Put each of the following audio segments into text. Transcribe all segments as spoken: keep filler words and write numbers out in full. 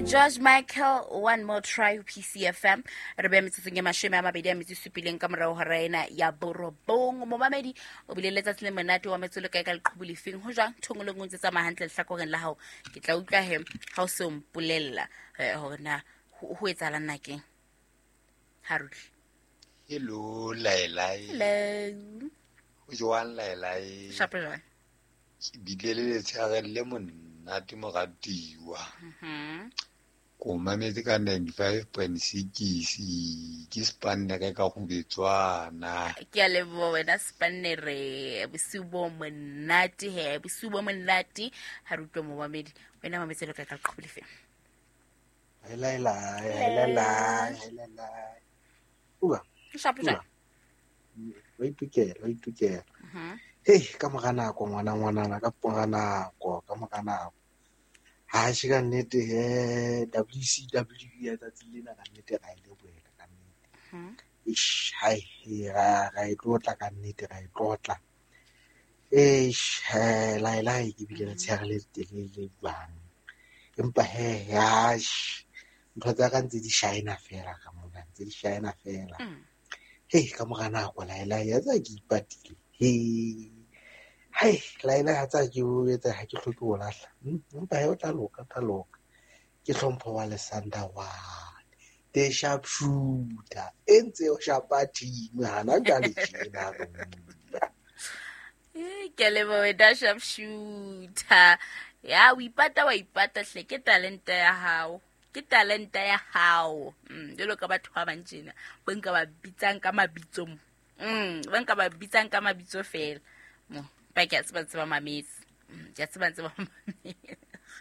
George Michael, one more try P C F M. Re be metseng ya mashome a mabedi a metso supileng ka morao ga rena ya borobong mo mamedi o bile letsa tsele monate wa metsolo ka ka leqhubu lefeng ho jang thongolong ntse tsa mahantle hlakoreng la hao ke tla utlwa he ha o se mpolella hona ho etsala nna ke Haruki. Hello Lailai. Hello. O jwang Lailai? Shapela. Bile le tsharelle monate mo radiwa. Mhm. Ko mametse ka ninety-five point six ke spanne ka ka go betswana. Ke a lebo wena spannere bosibo monate he bosibo monate Haruki mo mamedi wena mametse le ka ka qhubule fe. Lailai, Lailai, Lailai. Uwa. Shapela. Wa itukela, wa itukela. Mhm. Hey, ka mogana ko ngwana ngwana ka pongana ko ka mogana. Ha shi ka nnete he W C W ya tsa lena ka nnete ga ile boela ka nnete. Mhm. Ish, hai ga ga e tlotla ka nnete ga e tlotla. Eish, Lailai ke bile le tsherele telele bang. Empa he ya sh. Ntho tsa ka ntse di shine fela ka mona, ntse di shine fela. Hey, ka mogana ko Lailai ya tsa ke ipatile. Hey. Hai, Lailai ha tsa ke o etsa ha ke hloke ho lahla. Empa he o tla loka, tla loka. Ke hlompho wa Lesanda wa. The sharp shooter. Entse o shapa team hana ka le tjena rona. Eh, ke lebo wena sharp shooter. Ya o ipata wa ipata hle ke talenta ya hao. Ke talenta ya hao. Mm, jelo ka batho ba bantjena. Ba nka ba bitsang ka mabitso. Mm, ba nka ba bitsang ka mabitso fela. Mo, ba ke tseba tseba mametse. Mm, ke tseba tseba mametse.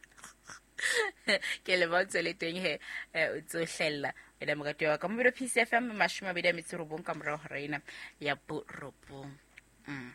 Ke le ba tsele teng he o tsohlella. Wena mo ka twa ka mo P C F M mashome a mabedi a metso robong ka morao ga rena ya borobong. Mm.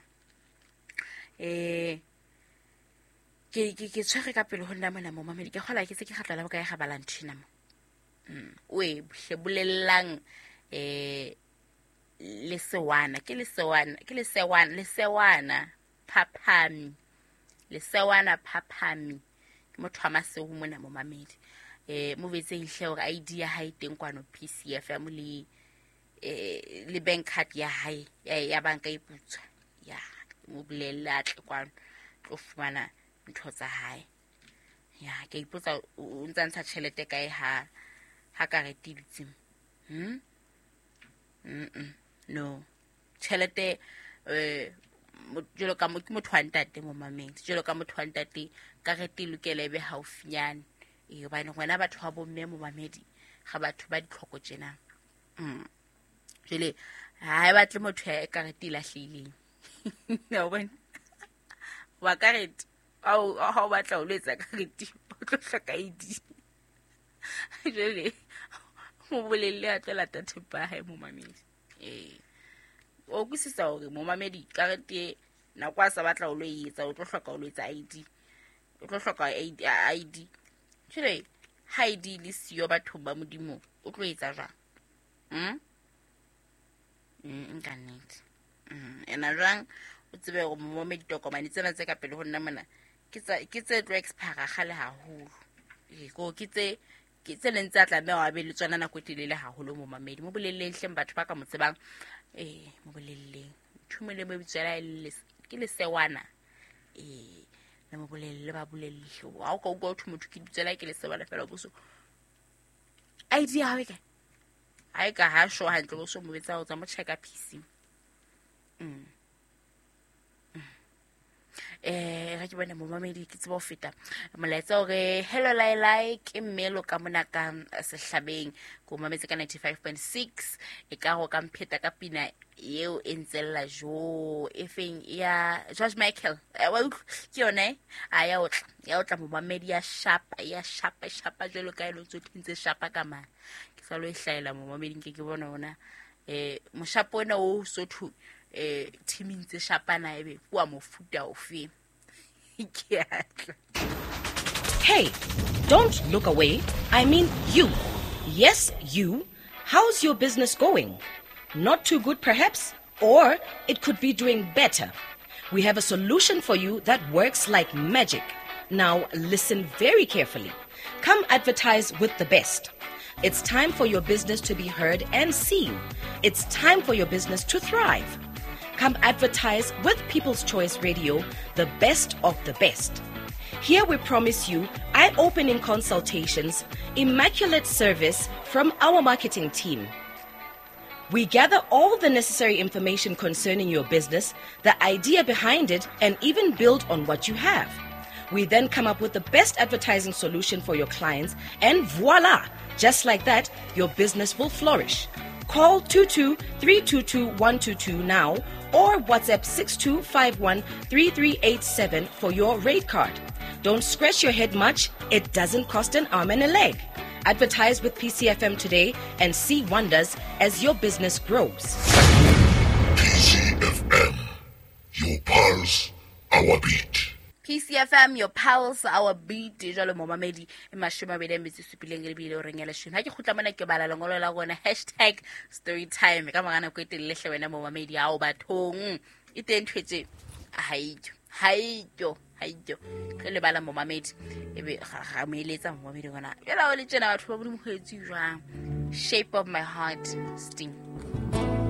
Eh ke ke ke tshwere ka pele ho nna mona mo mamedi ke kgola ke se ke kgatla la boka ya ga Valentina mo mm we bolellang eh le sewana ke le sewana ke le sewana le sewana phaphami le sewana phaphami ke motho a maseo mona mo mamedi eh mo betse ihle hore I D ya hae teng kwano P C F M le eh le bank card ya hae ya banka e putswa ya mo bolella tle kwano tlo fumana ntho tsa hae ya ke ipotsa o ntsa ntsha tšhelete kae ha ha ka re tiditseng hm mm no tšhelete eh jelo ka mo ke motho wa ntate mo mamedi jelo ka motho wa ntate ka re tilukele be haufinyane e ba ne ngwana batho ba bomme mo mamedi ga batho ba ditlhoko tsena mm jele ha e batle motho ya ka re tilahlileng no when wa ka re au ha ba tla o letsa ka reti o tlo hloka I D jele mo bolelle a tla tathepa ha mo mamedi eh o kusisa hore mo mamedi ka reti na kwa sa batla o lo etsa o tlo hloka o lo etsa I D o tlo hloka I D jele ha I D le siyo batho ba modimo o tlo etsa jang hm mm internet mm ena jang o tsebe go mo mamedi tokomane tsena tse ka pele ho nna mona ke tsa ke tse tlo expire gale haholo e go ke tse ke tse leng tsa tla me wa be le tswana na kotelele haholo mo mamedi mo bolelleng hleng batho ba ka mo tsebang eh mo bolelleng thumele mo bitsela le ke le sewana eh le mo bolelle ba bolelle ha o ka go thuma motho ke bitsela ke le sewana fela go so I D ya ha ka ai ka ha sho hantle go so mo betsa go tsa mo check up P C mm eh ga ke bona mo mamedi ke tsebo feta molaetsa hore hello Lailai ke mmelo ka mona ka sehlabeng go mametse ka ninety-five point six e ka go ka mpheta ka pina yeo e ntsella jo efeng ya George Michael wa ke yone a ya o tla ya o tla mo mamedi ya shapa ya shapa shapa jelo ka ilo tso tintse shapa ka mana ke sa lo ihlaela mo mamedi ke ke bona ona eh mo shapo na o so thu eh teaming tse shapana ebe wa mofuta ofe Hey, don't look away. I mean you. Yes, you. How's your business going? Not too good perhaps? Or it could be doing better. We have a solution for you that works like magic. Now listen very carefully. Come advertise with the best. It's time for your business to be heard and seen. It's time for your business to thrive. Come advertise with People's Choice Radio, the best of the best. Here we promise you eye-opening consultations, immaculate service from our marketing team. We gather all the necessary information concerning your business, the idea behind it, and even build on what you have. We then come up with the best advertising solution for your clients, and voila! Just like that, your business will flourish. Call two two three two two one two two now or WhatsApp six two five one three three eight seven for your rate card. Don't scratch your head much. It doesn't cost an arm and a leg. Advertise with P C F M today and see wonders as your business grows. P C F M, your pulse, our beat. P C F M, your pulse, our beat. Jalo momamedi e mashome bele metsi supileng le bile o rengela shino. Ha ke khutla mona ke bala lengolo la gona hashtag story time ka magana go etelle hle wena momamedi a o bathong. E teng twetse haijo haijo haijo ke le bala momamedi e be ga mo eletsa momamedi gona. Yela o le tsena batho ba bo mo kgetsi jwang. Shape of my heart sting.